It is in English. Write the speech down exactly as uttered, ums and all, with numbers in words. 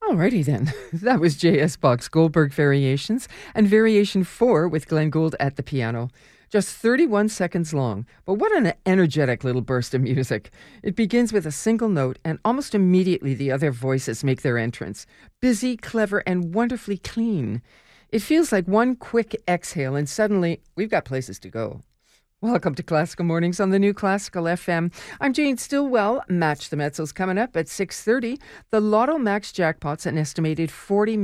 Alrighty then. That was J S. Bach's Goldberg Variations and Variation four with Glenn Gould at the piano. Just thirty-one seconds long, but what an energetic little burst of music. It begins with a single note, and almost immediately the other voices make their entrance. Busy, clever, and wonderfully clean. It feels like one quick exhale, and suddenly we've got places to go. Welcome to Classical Mornings on the New Classical F M. I'm Jane Stillwell. Match the Metzels coming up at six thirty. The Lotto Max jackpot's an estimated forty